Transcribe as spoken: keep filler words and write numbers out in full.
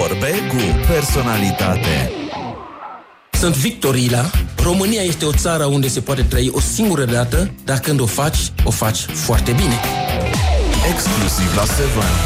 Vorbe cu personalitate. Sunt Victor Ila. România este o țară unde se poate trăi o singură dată, dar când o faci, o faci foarte bine. Exclusiv la Seven.